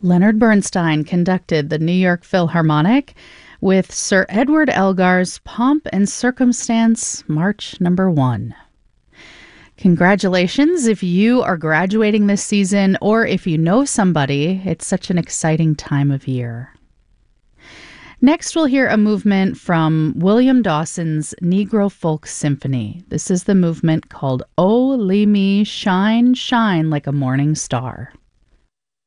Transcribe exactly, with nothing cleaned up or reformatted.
Leonard Bernstein conducted the New York Philharmonic with Sir Edward Elgar's Pomp and Circumstance, March number one. Congratulations if you are graduating this season or if you know somebody. It's such an exciting time of year. Next, we'll hear a movement from William Dawson's Negro Folk Symphony. This is the movement called "Oh, Lee Me, Shine, Shine Like a Morning Star."